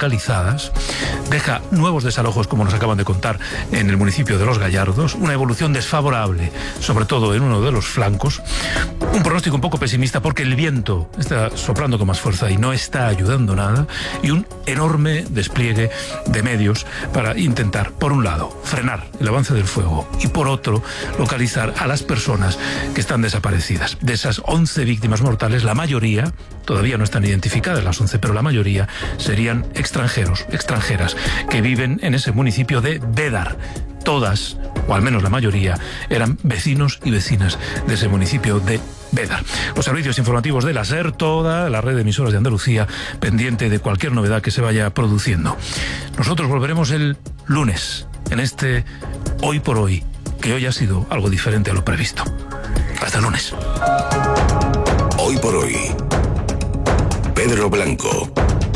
localizadas, deja nuevos desalojos, como nos acaban de contar, en el municipio de Los Gallardos, una evolución desfavorable, sobre todo en uno de los flancos, un pronóstico un poco pesimista porque el viento está soplando con más fuerza y no está ayudando nada, y un enorme despliegue de medios para intentar, por un lado, frenar el avance del fuego y, por otro, localizar a las personas que están desaparecidas. De esas 11 víctimas mortales, la mayoría, todavía no están identificadas las 11, pero la mayoría serían extranjeros, extranjeras, que viven en ese municipio de Bédar. Todas, o al menos la mayoría, eran vecinos y vecinas de ese municipio de Bédar. Los servicios informativos de la SER, toda la red de emisoras de Andalucía, pendiente de cualquier novedad que se vaya produciendo. Nosotros volveremos el lunes, en este Hoy por Hoy, que hoy ha sido algo diferente a lo previsto. Hasta el lunes. Hoy por Hoy. Pedro Blanco.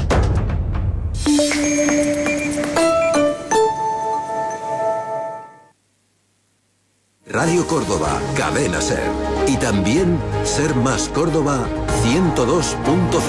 Radio Córdoba, Cadena SER. Y también Ser Más Córdoba 102.0.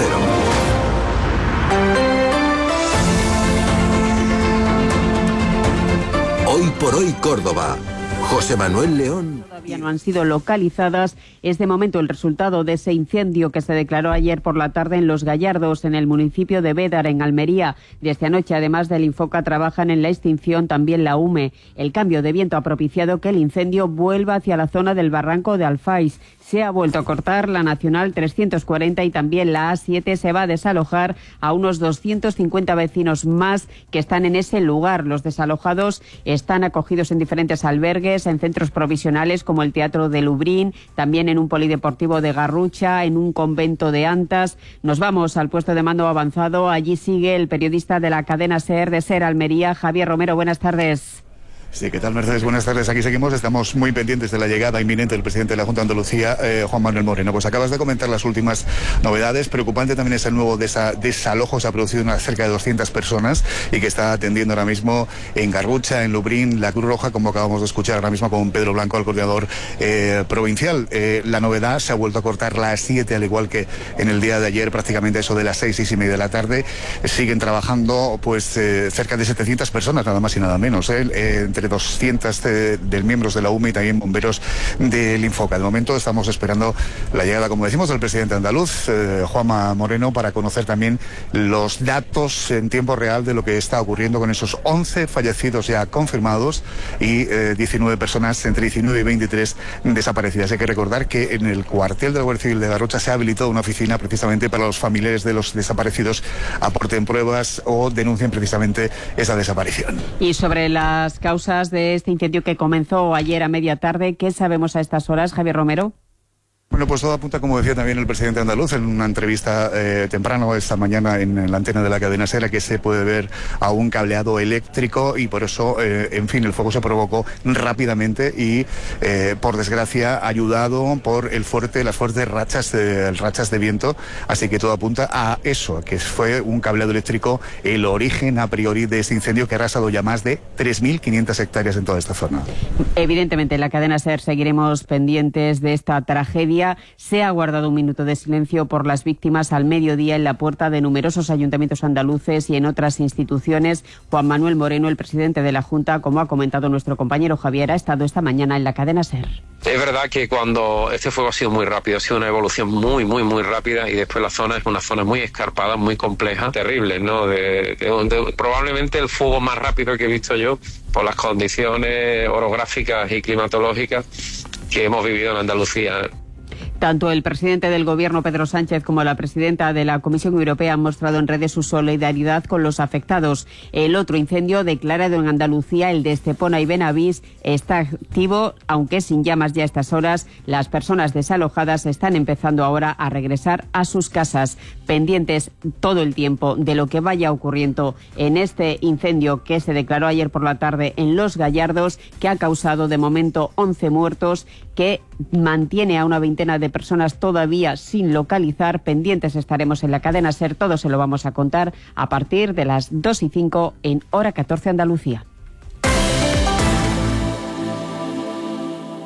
Hoy por Hoy Córdoba. José Manuel León. Todavía no han sido localizadas. Es de momento el resultado de ese incendio que se declaró ayer por la tarde en Los Gallardos, en el municipio de Bédar, en Almería. Desde anoche, además del Infoca, trabajan en la extinción también la UME. El cambio de viento ha propiciado que el incendio vuelva hacia la zona del barranco de Alfáis. Se ha vuelto a cortar la Nacional 340 y también la A7 se va a desalojar a unos 250 vecinos más que están en ese lugar. Los desalojados están acogidos en diferentes albergues, en centros provisionales como el Teatro de Lubrín, también en un polideportivo de Garrucha, en un convento de Antas. Nos vamos al puesto de mando avanzado. Allí sigue el periodista de la cadena SER de SER Almería, Javier Romero. Buenas tardes. Sí, ¿qué tal, Mercedes? Buenas tardes. Aquí seguimos. Estamos muy pendientes de la llegada inminente del presidente de la Junta de Andalucía, Juan Manuel Moreno. Pues acabas de comentar las últimas novedades. Preocupante también es el nuevo desalojo. Se ha producido cerca de 200 personas y que está atendiendo ahora mismo en Garrucha, en Lubrín, la Cruz Roja, como acabamos de escuchar ahora mismo con Pedro Blanco, el coordinador provincial. La novedad, se ha vuelto a cortar las 7, al igual que en el día de ayer, prácticamente eso de las 6 y media de la tarde. Siguen trabajando pues cerca de 700 personas, nada más y nada menos, entre 200 de miembros de la UME y también bomberos del Infoca. De momento estamos esperando la llegada, como decimos, del presidente andaluz, Juanma Moreno, para conocer también los datos en tiempo real de lo que está ocurriendo con esos 11 fallecidos ya confirmados y 19 personas, entre 19 y 23 desaparecidas. Hay que recordar que en el cuartel de la Guardia Civil de Garrucha se ha habilitado una oficina precisamente para los familiares de los desaparecidos aporten pruebas o denuncien precisamente esa desaparición. Y sobre las causas de este incendio que comenzó ayer a media tarde, ¿qué sabemos a estas horas, Javier Romero? Bueno, pues todo apunta, como decía también el presidente andaluz en una entrevista temprano esta mañana en la antena de la cadena SER, que se puede ver a un cableado eléctrico y por eso, en fin, el fuego se provocó rápidamente y, por desgracia, ayudado por las fuertes rachas de viento. Así que todo apunta a eso, que fue un cableado eléctrico el origen a priori de este incendio que ha arrasado ya más de 3.500 hectáreas en toda esta zona. Evidentemente, en la cadena SER seguiremos pendientes de esta tragedia. Se ha guardado un minuto de silencio por las víctimas al mediodía en la puerta de numerosos ayuntamientos andaluces y en otras instituciones. Juan Manuel Moreno, el presidente de la Junta, como ha comentado nuestro compañero Javier, ha estado esta mañana en la cadena SER. Es verdad que cuando este fuego ha sido muy rápido, ha sido una evolución muy rápida y después la zona es una zona muy escarpada, muy compleja, terrible, ¿no? Probablemente el fuego más rápido que he visto yo por las condiciones orográficas y climatológicas que hemos vivido en Andalucía. Tanto el presidente del Gobierno, Pedro Sánchez, como la presidenta de la Comisión Europea han mostrado en redes su solidaridad con los afectados. El otro incendio declarado en Andalucía, el de Estepona y Benavís, está activo, aunque sin llamas ya a estas horas. Las personas desalojadas están empezando ahora a regresar a sus casas, pendientes todo el tiempo de lo que vaya ocurriendo en este incendio que se declaró ayer por la tarde en Los Gallardos, que ha causado de momento 11 muertos, que mantiene a una veintena de personas todavía sin localizar. Pendientes estaremos en la cadena SER, todo se lo vamos a contar a partir de las 2:05 en Hora 14 Andalucía.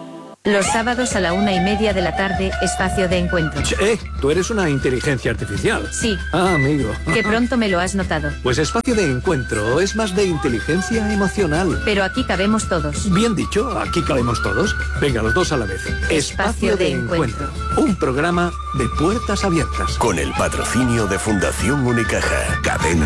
Los sábados a la 1:30 de la tarde, espacio de encuentro. Tú eres una inteligencia artificial. Sí. Ah, amigo. Que pronto me lo has notado. Pues espacio de encuentro es más de inteligencia emocional. Pero aquí cabemos todos. Bien dicho, aquí cabemos todos. Venga, los dos a la vez. Espacio de encuentro. Un programa de puertas abiertas. Con el patrocinio de Fundación Unicaja. Cadena